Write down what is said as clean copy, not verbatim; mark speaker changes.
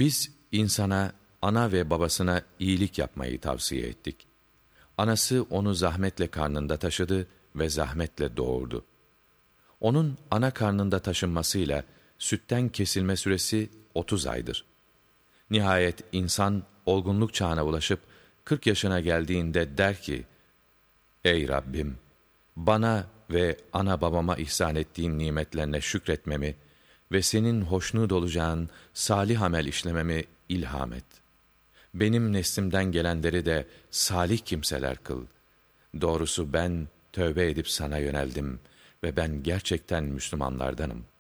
Speaker 1: Biz insana, ana ve babasına iyilik yapmayı tavsiye ettik. Anası onu zahmetle karnında taşıdı ve zahmetle doğurdu. Onun ana karnında taşınmasıyla sütten kesilme süresi 30 aydır. Nihayet insan olgunluk çağına ulaşıp 40 yaşına geldiğinde der ki, Ey Rabbim! Bana ve ana babama ihsan ettiğin nimetlerine şükretmemi ve senin hoşnut olacağın salih amel işlememi ilham et. Benim neslimden gelenleri de salih kimseler kıl. Doğrusu ben tövbe edip sana yöneldim ve ben gerçekten Müslümanlardanım.